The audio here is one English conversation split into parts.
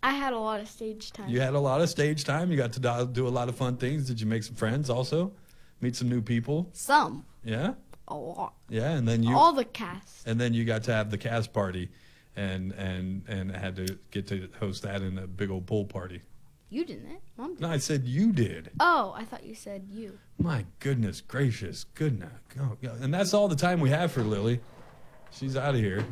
I had a lot of stage time. You had a lot of stage time. You got to do a lot of fun things. Did you make some friends also? Meet some new people? Some. Yeah? A lot. Yeah, and then you... All the cast. And then you got to have the cast party and had to get to host that in a big old pool party. You didn't. Mom did. No, I said you did. Oh, I thought you said you. My goodness gracious. Goodness. Oh, yeah. And that's all the time we have for Lily. She's out of here.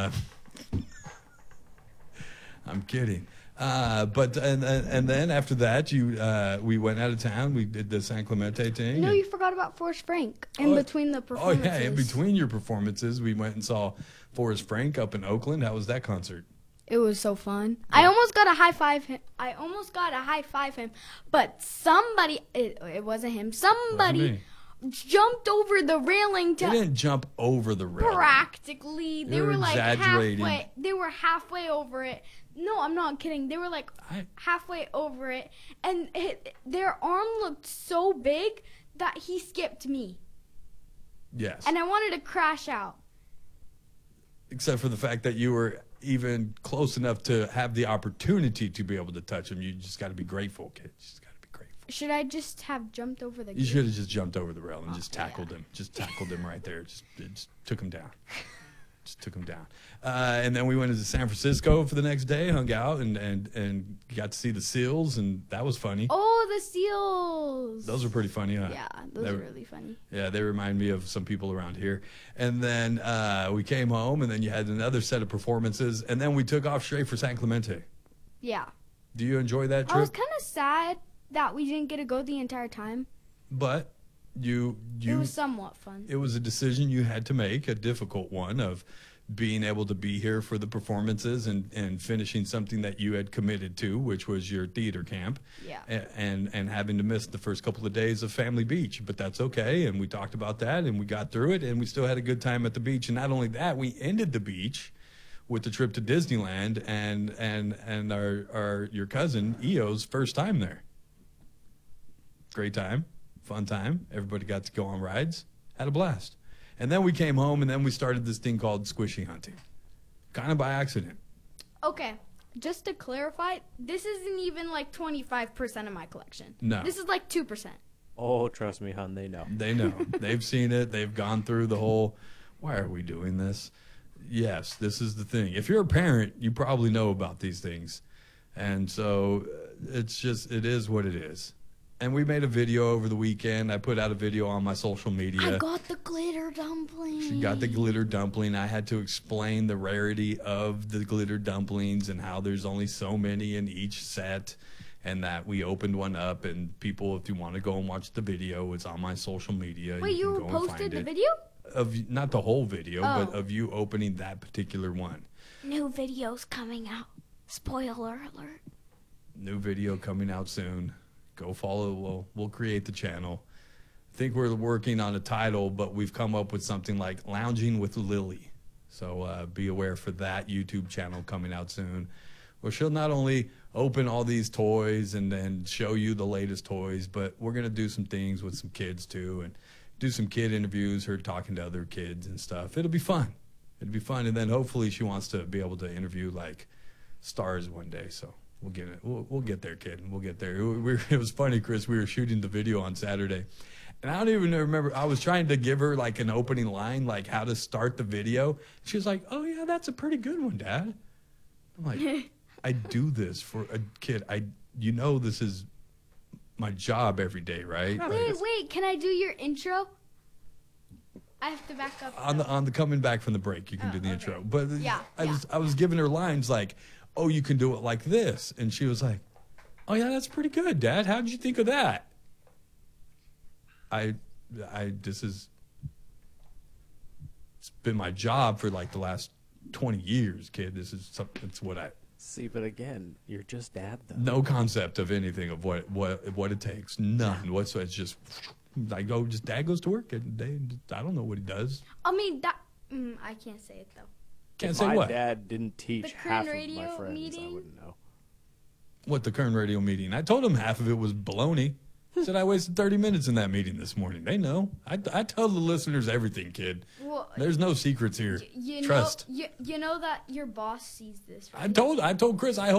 I'm kidding. But then after that, we went out of town. We did the San Clemente thing. No, you forgot about Forrest Frank in between the performances. Oh, yeah, in between your performances, we went and saw Forrest Frank up in Oakland. How was that concert? It was so fun. Yeah. I almost got to high five him, but somebody, it wasn't him, somebody jumped over the railing. They didn't jump over the railing. Practically. They were like exaggerating. halfway. They were halfway over it. No, I'm not kidding. They were like halfway over it. And their arm looked so big that he skipped me. Yes. And I wanted to crash out. Except for the fact that you were even close enough to have the opportunity to be able to touch him. You just got to be grateful, kid. You just got to be grateful. Should I just have jumped over the You should have just jumped over the rail and just tackled him. Just tackled him right there. Just took him down. Just took him down. And then we went to San Francisco for the next day, hung out, and got to see the seals, and that was funny. Oh, the seals. Those were pretty funny, huh? Yeah, those are really funny. Yeah, they remind me of some people around here. And then we came home, and then you had another set of performances, and then we took off straight for San Clemente. Yeah. Do you enjoy that trip? I was kind of sad that we didn't get to go the entire time. But it was somewhat fun. It was a decision you had to make, a difficult one, of being able to be here for the performances and finishing something that you had committed to, which was your theater camp. Yeah. And having to miss the first couple of days of Family Beach. But that's okay, and we talked about that, and we got through it, and we still had a good time at the beach. And not only that, we ended the beach with the trip to Disneyland and your cousin Eo's first time there. Great time. Fun time. Everybody got to go on rides. Had a blast. And then we came home, and then we started this thing called squishy hunting. Kind of by accident. Okay. Just to clarify, this isn't even like 25% of my collection. No. This is like 2%. Oh, trust me, hon, they know. They know. They've seen it. They've gone through the whole, why are we doing this? Yes, this is the thing. If you're a parent, you probably know about these things. And so it is what it is. And we made a video over the weekend. I put out a video on my social media. I got the glitter dumpling. She got the glitter dumpling. I had to explain the rarity of the glitter dumplings and how there's only so many in each set, and that we opened one up. And people, if you want to go and watch the video, it's on my social media. Wait, you posted the video? Not the whole video, but of you opening that particular one. New videos coming out. Spoiler alert. New video coming out soon. Go follow. We'll create the channel. I think we're working on a title, but we've come up with something like Lounging with Lily. So be aware for that YouTube channel coming out soon, where she'll not only open all these toys and then show you the latest toys, but we're going to do some things with some kids too, and do some kid interviews, her talking to other kids and stuff. It'll be fun. It'll be fun. And then hopefully she wants to be able to interview like stars one day. So we'll get it. We'll get there, kid. We'll get there. It was funny, Chris. We were shooting the video on Saturday, and I don't even remember. I was trying to give her like an opening line, like how to start the video. She was like, "Oh yeah, that's a pretty good one, Dad." I'm like, I do this for a kid. This is my job every day, right? Wait. Can I do your intro? I have to back up. On the coming back from the break, you can do the intro. But yeah, I was giving her lines like, "Oh, you can do it like this," and she was like, "Oh yeah, that's pretty good, Dad. How did you think of that?" It's been my job for like the last 20 years, kid. It's what I see. But again, you're just Dad, though. No concept of anything of what it takes. None whatsoever. It's just Dad goes to work and I don't know what he does. I mean I can't say it though. Can't say what? My dad didn't teach half of my friends. Meeting? I wouldn't know. What, the Kern Radio meeting? I told him half of it was baloney. Said I wasted 30 minutes in that meeting this morning. They know. I tell the listeners everything, kid. Well, there's no secrets here. Trust. You know that your boss sees this, right? I told Chris I